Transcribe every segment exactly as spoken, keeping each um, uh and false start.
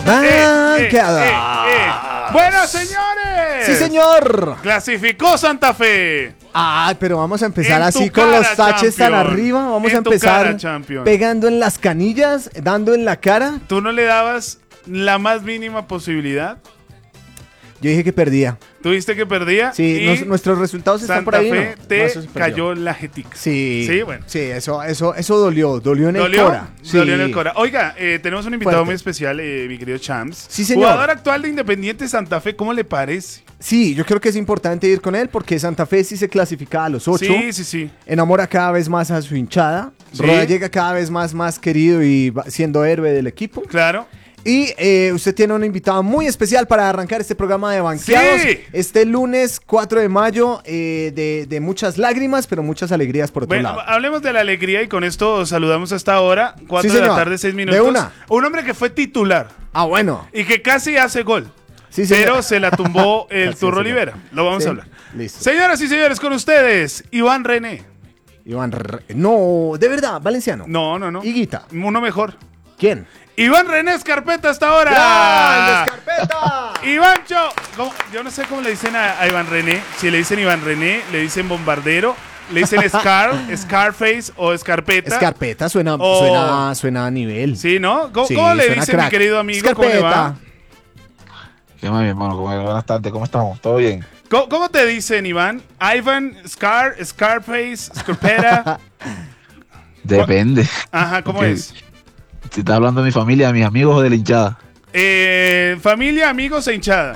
Bancada. Eh, eh, eh. Bueno, señores. Sí, señor. Clasificó Santa Fe. Ay, pero vamos a empezar En así tu con cara, los taches tan champion. arriba. Vamos En a tu empezar cara, champion. pegando en las canillas, dando en la cara. ¿Tú no le dabas la más mínima posibilidad? Yo dije que perdía. ¿Tuviste que perdía? Sí, y nos- nuestros resultados están por Santa ahí. Fe ¿no? te No, eso se perdió. cayó la jetica. Sí, Sí, bueno. Sí, eso, eso, eso dolió, dolió en ¿Dolió? el cora. Sí. Dolió en el cora. Oiga, eh, tenemos un invitado Fuerte. muy especial, eh, mi querido Champs. Sí, señor. Jugador actual de Independiente Santa Fe, ¿cómo le parece? Sí, yo creo que es importante ir con él porque Santa Fe sí se clasifica a los ocho. Sí, sí, sí. Enamora cada vez más a su hinchada. Sí. Roda llega cada vez más, más querido y va siendo héroe del equipo. Claro. Y eh, usted tiene un invitado muy especial para arrancar este programa de Banqueados. Sí. Este lunes cuatro de mayo, eh, de, de muchas lágrimas, pero muchas alegrías por otro Bueno, lado. hablemos de la alegría y con esto saludamos hasta ahora. Cuatro Sí, de la señor. tarde, seis De minutos. una. Un hombre que fue titular Ah, bueno. y que casi hace gol. Sí, señor. Pero se la tumbó el Así Turro es, señor. Olivera. Lo vamos Sí, a hablar. listo. Señoras y señores, con ustedes, Iván René. Iván, R- no, de verdad, Valenciano. No, no, no. Higuita. Uno mejor. ¿Quién? Iván René Escarpeta hasta ahora. ¡Grande, Escarpeta! Ivancho. ¿Cómo? Yo no sé cómo le dicen a, a Iván René. Si le dicen Iván René, le dicen Bombardero, le dicen Scar, Scarface o Escarpeta. Escarpeta suena, Oh. suena, suena a nivel. Sí, ¿no? ¿Cómo, Sí, cómo le suena dicen, mi crack. querido amigo? ¿Cómo le va? ¿Qué más, mi hermano? ¿Cómo- Buenas tardes, ¿cómo estamos? ¿Todo bien? ¿Cómo, cómo te dicen, Iván? Ivan, Scar, Scarface, Scarpeta. Depende. Ajá, ¿cómo Porque es? Si estás hablando de mi familia, de mis amigos o de la hinchada. Eh, familia, amigos e hinchada.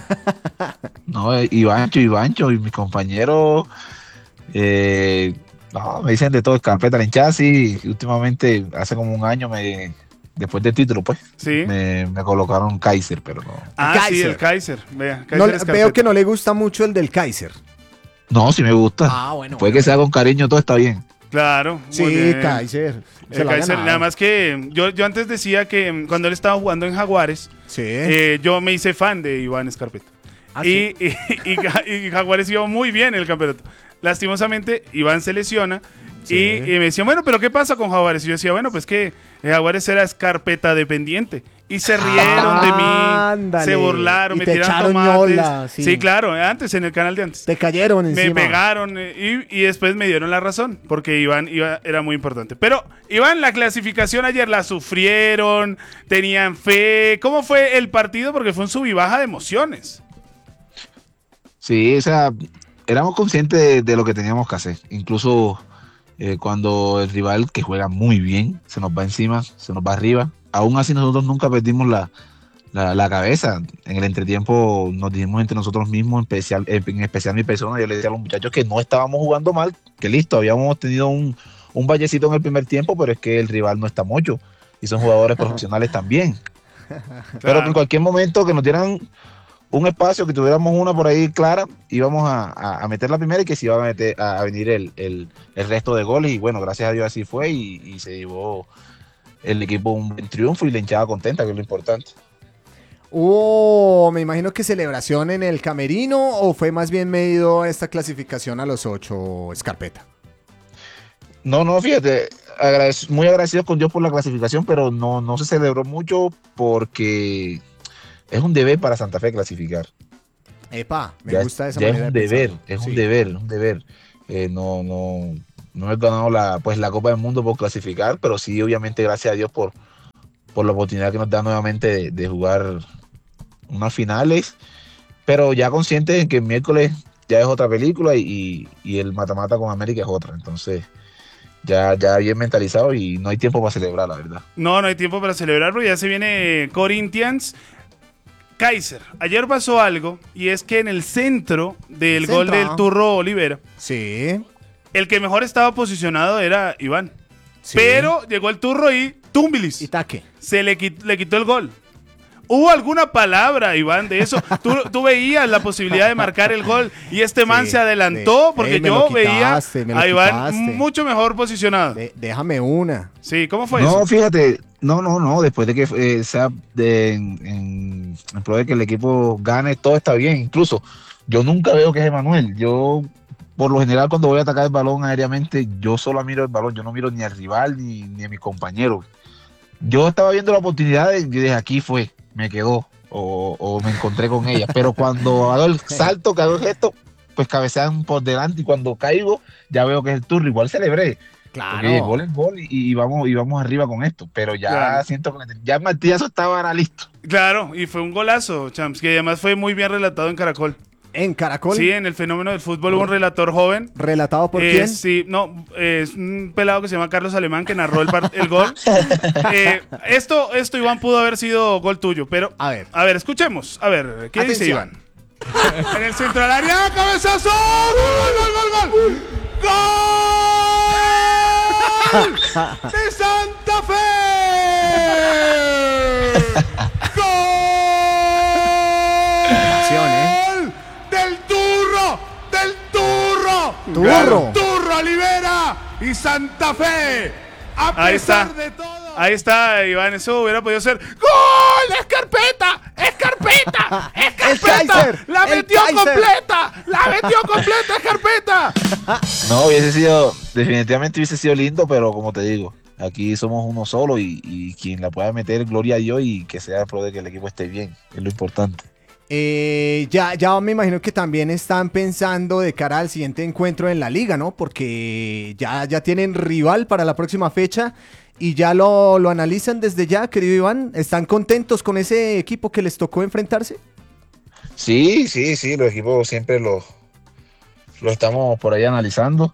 No, eh, Ivancho, Ivancho y mis compañeros. Eh, no, me dicen de todo, Escarpeta, la hinchada, sí. Últimamente, hace como un año, me después del título, pues, Sí. me, me colocaron Kaiser, pero no. Ah, sí, Kaiser. el Kaiser. Vea, Kaiser No, le- Escarpeta. veo que no le gusta mucho el del Kaiser. No, sí me gusta. Ah, bueno, Puede bueno. que sea con cariño, todo está bien. Claro. muy Sí, bien. Kaiser. Se El lo ha Kaiser, ganado. nada más que yo, yo antes decía que mm, cuando él estaba jugando en Jaguares, Sí. eh, yo me hice fan de Iván Escarpeta. Ah, y, y, y Ja- y Jaguares iba muy bien en el campeonato. Lastimosamente, Iván se lesiona. Sí. Y, y me decían, bueno, pero ¿qué pasa con Jaguares? Y yo decía, bueno, pues que eh, Jaguares era Escarpeta dependiente. Y se rieron de mí, Ándale. se burlaron, Y me te tiraron echaron tomates. ñola, sí. Sí, claro, antes, en el canal de antes. Te cayeron Me encima. pegaron eh, y, y después me dieron la razón, porque Iván, iba- era muy importante. Pero, Iván, la clasificación ayer la sufrieron, tenían fe. ¿Cómo fue el partido? Porque fue un sub y baja de emociones. Sí, o sea, éramos conscientes de, de lo que teníamos que hacer. Incluso eh, cuando el rival que juega muy bien se nos va encima, se nos va arriba. Aún así nosotros nunca perdimos la, la, la cabeza. En el entretiempo nos dijimos entre nosotros mismos, en especial, en especial mi persona, yo le decía a los muchachos que no estábamos jugando mal, que listo, habíamos tenido un, un vallecito en el primer tiempo, pero es que el rival no está mucho y son jugadores profesionales también. Pero que en cualquier momento que nos dieran un espacio, que tuviéramos una por ahí clara, íbamos a, a, a meter la primera y que se iba a, meter, a, a venir el, el, el resto de goles. Y bueno, gracias a Dios así fue y, y se llevó el equipo un buen triunfo y la hinchada contenta, que es lo importante. Oh, me imagino que celebración en el camerino o fue más bien medido esta clasificación a los ocho, Escarpeta. No, no, fíjate, agradec- muy agradecidos con Dios por la clasificación, pero no, no se celebró mucho porque es un deber para Santa Fe clasificar. Epa, me ya, gusta esa ya manera es un de deber, pensarlo. es Sí. un deber, es un deber. Eh, no, no, no he ganado la, pues, la Copa del Mundo por clasificar, pero sí, obviamente, gracias a Dios por, por la oportunidad que nos da nuevamente de, de jugar unas finales, pero ya consciente de que el miércoles ya es otra película y, y, y el mata-mata con América es otra, entonces ya, ya bien mentalizado y no hay tiempo para celebrar, la verdad. No, no hay tiempo para celebrar porque ya se viene Corinthians. Kaiser, ayer pasó algo y es que en el centro del El gol centro. del Turro Olivera, Sí. el que mejor estaba posicionado era Iván. Sí. Pero llegó el Turro y Tumbilis. Itaque. Se le, quit- le quitó el gol. ¿Hubo alguna palabra, Iván, de eso? ¿Tú, tú veías la posibilidad de marcar el gol y este man Sí, se adelantó? de- Porque Ey, me yo lo veía quitaste, me lo a Iván quitaste. mucho mejor posicionado. De- déjame una. Sí, ¿cómo fue No, eso? fíjate, no, no, no, después de que eh, sea de, en, en, en pro de que el equipo gane, todo está bien. Incluso yo nunca veo que es Emanuel. Yo, por lo general, cuando voy a atacar el balón aéreamente, yo solo miro el balón, yo no miro ni al rival ni, ni a mi compañero. Yo estaba viendo la oportunidad y yo dije, aquí fue. me quedó o, o me encontré con ella. Pero cuando hago el salto, que hago el gesto, pues cabecean por delante y cuando caigo ya veo que es el turno. Igual celebré. Claro. Porque el gol es gol y, y vamos, y vamos arriba con esto. Pero ya Claro. siento que ya el martillazo estaba ahora listo. Claro, y fue un golazo, Champs, que además fue muy bien relatado en Caracol. En Caracol. Sí, en el fenómeno del fútbol hubo un relator joven. ¿Relatado por Eh, quién? Sí, no, eh, es un pelado que se llama Carlos Alemán que narró el, par- el gol. Eh, esto, esto, Iván, pudo haber sido gol tuyo, pero... A ver. A ver, escuchemos. A ver, ¿qué dice Atención. Iván? En el centro del área, cabezazo. ¡Gol, gol, gol, gol! ¡Gol! ¡De Santa Fe! ¡Gol! Pasión, ¿eh? ¡Del Turro! ¡Del Turro! Turro. ¡Del Turro Olivera y Santa Fe! A Ahí pesar está. de todo. Ahí está, Iván. Eso hubiera podido ser ¡gol! ¡Escarpeta! ¡Escarpeta! ¡Escarpeta! Kaiser, ¡La el metió Kaiser. completa! ¡La metió completa, Escarpeta! No, hubiese sido, definitivamente hubiese sido lindo, pero como te digo, aquí somos uno solo y, y quien la pueda meter, gloria a Dios y que sea pro de que el equipo esté bien, es lo importante. Eh, ya, ya me imagino que también están pensando de cara al siguiente encuentro en la liga, ¿no? Porque ya, ya tienen rival para la próxima fecha y ya lo, lo analizan desde ya, querido Iván. ¿Están contentos con ese equipo que les tocó enfrentarse? Sí, sí, sí, los equipos siempre los lo estamos por ahí analizando.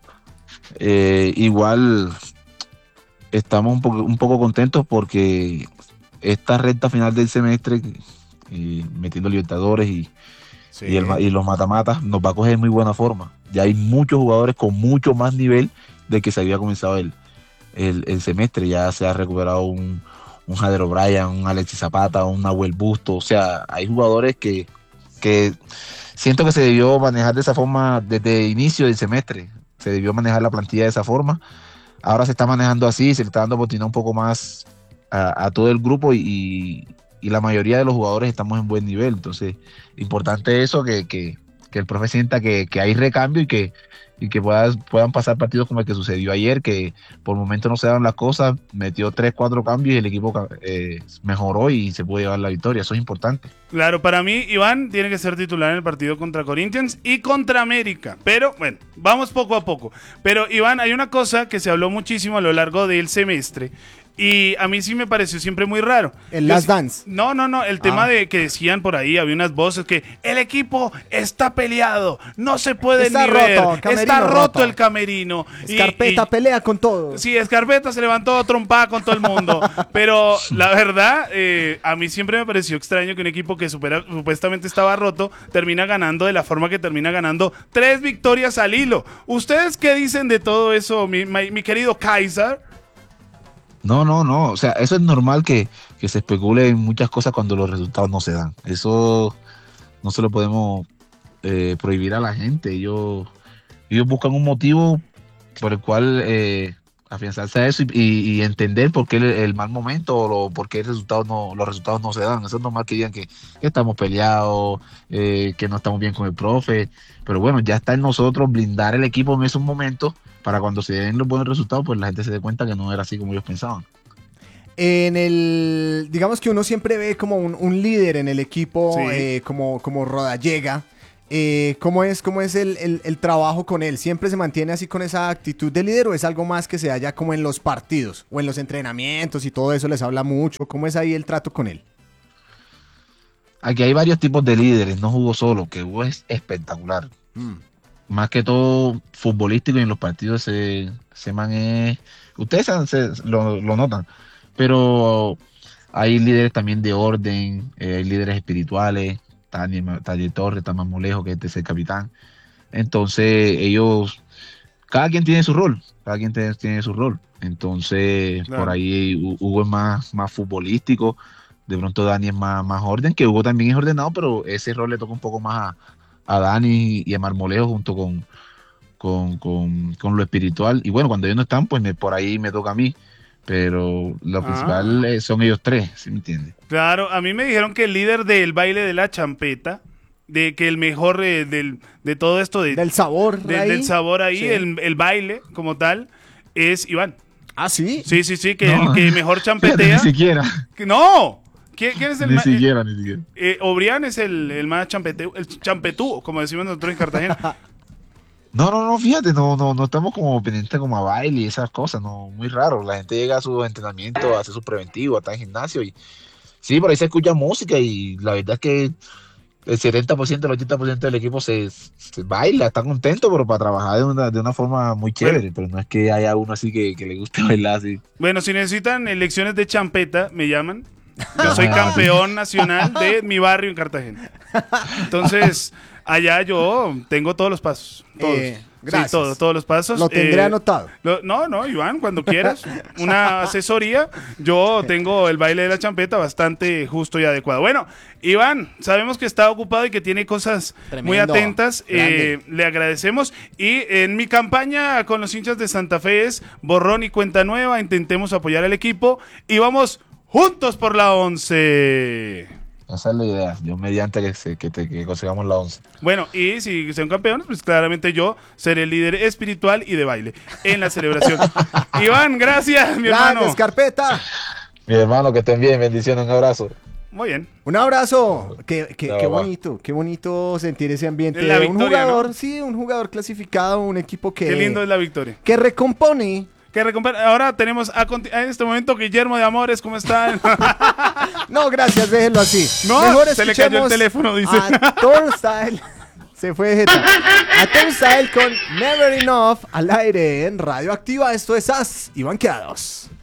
Eh, igual estamos un poco, un poco contentos porque esta recta final del semestre, eh, metiendo Libertadores y, Sí. y, el, y los matamatas, nos va a coger muy buena forma. Ya hay muchos jugadores con mucho más nivel de que se había comenzado el, el, el semestre. Ya se ha recuperado un, un Jader O'Brien, un Alexis Zapata, un Nahuel Busto. O sea, hay jugadores que, que siento que se debió manejar de esa forma desde el inicio del semestre. Se debió manejar la plantilla de esa forma. Ahora se está manejando así, se le está dando oportunidad un poco más a, a todo el grupo y, y la mayoría de los jugadores estamos en buen nivel. Entonces, importante eso, que, que, que el profe sienta que, que hay recambio y que, y que puedas, puedan pasar partidos como el que sucedió ayer, que por momentos no se daban las cosas, metió tres, cuatro cambios y el equipo eh, mejoró y se pudo llevar la victoria. Eso es importante. Claro, para mí, Iván tiene que ser titular en el partido contra Corinthians y contra América. Pero, bueno, vamos poco a poco. Pero, Iván, hay una cosa que se habló muchísimo a lo largo del semestre y a mí sí me pareció siempre muy raro. El Yo Last sí- Dance. No, no, no. El tema Ah. de que decían por ahí, había unas voces que el equipo está peleado, no se puede Está ni roto, ver, camerino está roto, roto. el camerino. Y- Escarpeta y- pelea con todo. Sí, Escarpeta se levantó trompada con todo el mundo. Pero la verdad, eh, a mí siempre me pareció extraño que un equipo que supera- supuestamente estaba roto termina ganando de la forma que termina ganando tres victorias al hilo. ¿Ustedes qué dicen de todo eso, mi, mi- mi querido Kaiser? No, no, no. O sea, eso es normal que, que se especule en muchas cosas cuando los resultados no se dan. Eso no se lo podemos eh, prohibir a la gente. Ellos, ellos buscan un motivo por el cual eh, afianzarse a eso y, y- y entender por qué el, el mal momento o lo- por qué el resultado no, los resultados no se dan. Eso es normal que digan que, que estamos peleados, eh, que no estamos bien con el profe. Pero bueno, ya está en nosotros blindar el equipo en esos momentos para cuando se den los buenos resultados, pues la gente se dé cuenta que no era así como ellos pensaban. En el, digamos que uno siempre ve como un, un líder en el equipo, Sí. eh, como, como Rodallega. Eh, ¿cómo es, cómo es el, el- el trabajo con él? ¿Siempre se mantiene así con esa actitud de líder o es algo más que se da ya como en los partidos o en los entrenamientos y todo eso les habla mucho? ¿Cómo es ahí el trato con él? Aquí hay varios tipos de líderes, no Hugo solo, que Hugo es espectacular. Más que todo futbolístico y en los partidos se, se man es... Ustedes se- se- lo, lo notan, pero hay líderes también de orden, eh, hay líderes espirituales, Tania Torres, Tamás Molejo, que es el capitán. Entonces ellos, cada quien tiene su rol, cada quien tiene, tiene su rol. Entonces Claro. por ahí Hu- Hugo es más, más futbolístico, de pronto Dani es más, más orden, que Hugo también es ordenado, pero ese rol le toca un poco más a, a Dani y a Marmolejo junto con, con, con, con lo espiritual. Y bueno, cuando ellos no están, pues me- por ahí me toca a mí. Pero lo Ah. principal eh, son ellos tres, ¿sí me entiendes? Claro, a mí me dijeron que el líder del baile de la champeta, de que el mejor eh, del, de todo esto, de, Del sabor de- ahí. del sabor ahí, Sí. el, el baile como tal, es Iván. Ah, sí. Sí, sí, sí, que No. el que mejor Ni champetea. siquiera. Que- No, ¿quién, quién es el Ni más? siquiera, ni siquiera. Eh, Obrián es el, el más champetú, el champetú, como decimos nosotros en Cartagena. No, no, no, fíjate, no, no, no estamos como pendientes como a baile y esas cosas, no, muy raro. La gente llega a su entrenamiento, hace su preventivo, está en gimnasio y sí, por ahí se escucha música y la verdad es que el setenta por ciento, el ochenta por ciento del equipo se, se baila, está contento, pero para trabajar de una, de una forma muy chévere, Bueno. pero no es que haya uno así que, que le guste bailar así. Bueno, si necesitan eh, lecciones de champeta, me llaman. Yo soy campeón nacional de mi barrio en Cartagena. Entonces, allá yo tengo todos los pasos. Todos. Eh, gracias. Sí, todo, todos los pasos. Lo tendré Eh, anotado. lo- no, no, Iván, cuando quieras. Una asesoría. Yo tengo el baile de la champeta bastante justo y adecuado. Bueno, Iván, sabemos que está ocupado y que tiene cosas muy Tremendo. atentas. Eh, Grande. le agradecemos. Y en mi campaña con los hinchas de Santa Fe es borrón y cuenta nueva. Intentemos apoyar al equipo y vamos juntos por la once. Esa es la idea, yo mediante que, se, que, te, que consigamos la once. Bueno, y si son campeones, pues claramente yo seré el líder espiritual y de baile en la celebración. Iván, gracias, mi hermano. Grandes, carpeta. Mi hermano, que estén bien, bendiciones, un abrazo. Muy bien. Un abrazo. Qué, qué, Chao, qué va. bonito, qué bonito sentir ese ambiente. La de un victoria, jugador, ¿no? sí, un jugador clasificado, un equipo que, Qué lindo es la victoria. que recompone. Que recompensa- Ahora tenemos a conti- en este momento Guillermo de Amores, ¿cómo están? No, gracias, déjenlo así. No, Mejor se le cayó el escuchemos teléfono, dice. A Turnstile. Se fue Jeta. A Turnstile con Never Enough al aire en Radio Activa. Esto es As y Banqueados.